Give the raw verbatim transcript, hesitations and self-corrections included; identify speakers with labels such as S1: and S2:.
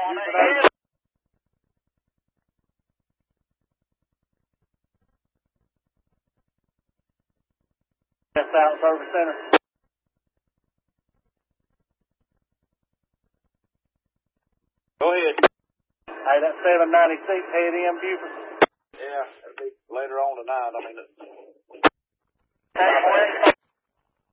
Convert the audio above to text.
S1: That's out service center.
S2: Go ahead.
S1: Hey, that seven ninety-six head in Buford.
S2: Yeah, it'll be later on tonight. I mean, it's...
S1: Hey,